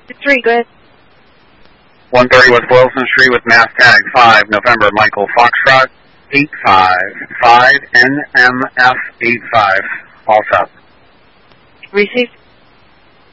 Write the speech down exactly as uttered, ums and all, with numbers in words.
Three, go ahead. one thirty West Boylston Street with mass tag five November Michael Foxtrot eight five five N M F eight five. All set. Received.